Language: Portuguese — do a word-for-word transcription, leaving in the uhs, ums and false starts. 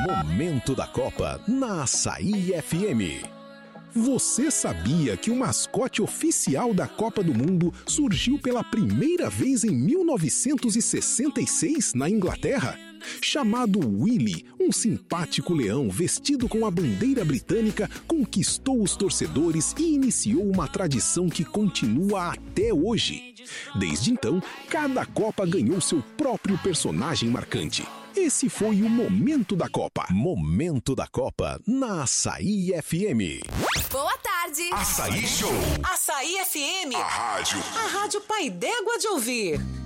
Momento da Copa na Açaí F M. Você sabia que o mascote oficial da Copa do Mundo surgiu pela primeira vez em mil novecentos e sessenta e seis na Inglaterra? Chamado Willy, um simpático leão vestido com a bandeira britânica conquistou os torcedores e iniciou uma tradição que continua até hoje. Desde então, cada Copa ganhou seu próprio personagem marcante. Esse foi o Momento da Copa. Momento da Copa na Açaí F M. Boa tarde. Açaí Show. Açaí F M. A rádio. A rádio pai d'égua de ouvir.